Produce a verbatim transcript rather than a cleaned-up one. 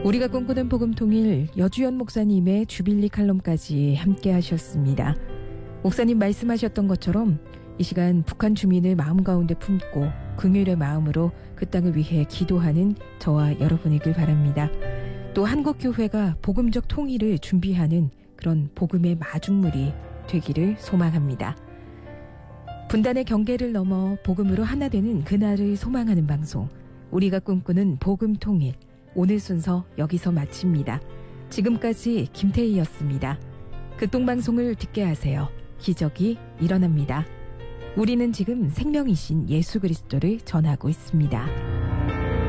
우리가 꿈꾸는 복음통일 여주연 목사님의 주빌리 칼럼까지 함께 하셨습니다. 목사님 말씀하셨던 것처럼 이 시간 북한 주민을 마음 가운데 품고 긍휼의 마음으로 그 땅을 위해 기도하는 저와 여러분이길 바랍니다. 또 한국교회가 복음적 통일을 준비하는 그런 복음의 마중물이 되기를 소망합니다. 분단의 경계를 넘어 복음으로 하나 되는 그날을 소망하는 방송, 우리가 꿈꾸는 복음 통일, 오늘 순서 여기서 마칩니다. 지금까지 김태희였습니다. 극동방송을 듣게 하세요. 기적이 일어납니다. 우리는 지금 생명이신 예수 그리스도를 전하고 있습니다.